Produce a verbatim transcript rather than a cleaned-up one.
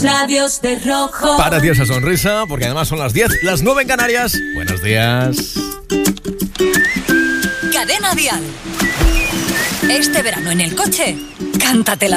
labios de rojo. Para ti esa sonrisa, porque además son las diez, las nueve en Canarias. Buenos días. Cadena Dial. Este verano en el coche, cántatela.